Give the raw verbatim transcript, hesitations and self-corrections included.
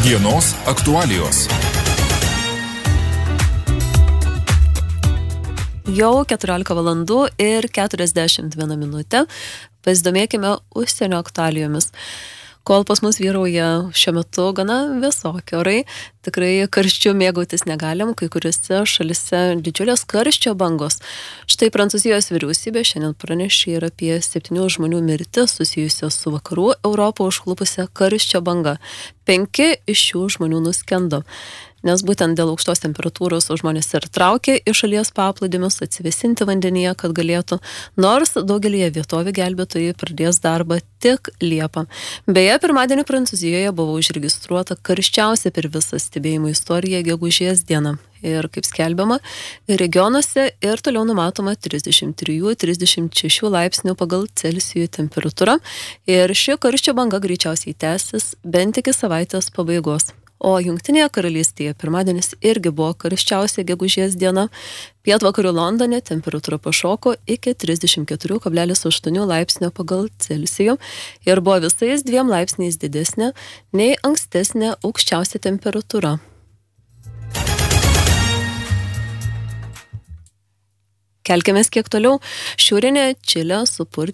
Dienos aktualijos. Jau keturiolika valandų ir keturiasdešimt viena minutė. Pasidomėkime užsienio aktualijomis. Kol pas mus vyrauja šiuo metu gana vėsoki orai, tikrai karščiu mėgautis negalim, kai kuriuose šalise didžiulės karščio bangos. Štai Prancūzijos vyriausybė šiandien pranešė ir apie septynių žmonių mirtį susijusią su vakarų Europą užklupusią karščio banga. Penki iš šių žmonių nuskendo, nes būtent dėl aukštos temperatūros žmonės ir traukė į šalies paplūdimius atsivėsinti vandenyje, kad galėtų, nors daugelyje vietovių gelbėtojai pradės darbą tik Liepą. Beje, pirmadienį Prancūzijoje buvo užregistruota karščiausia per visą stebėjimo istoriją gegužės diena. Ir kaip skelbiama, regionuose ir toliau numatoma trisdešimt trijų trisdešimt šešių laipsnių pagal Celsijų temperatūrą. Ir ši karščio banga greičiausiai tęsis bent iki savaitės pabaigos. O Jungtinėje karalystėje pirmadienis irgi buvo karščiausia gegužės diena. Pietvakarių Londone temperatūra pašoko iki trisdešimt keturi kablelis aštuoni laipsnio pagal Celsijų ir buvo visais dviem laipsniais didesnė nei ankstesnė aukščiausia temperatūra. Kelkimės kiek toliau. Šiaurinė Čilė supurtė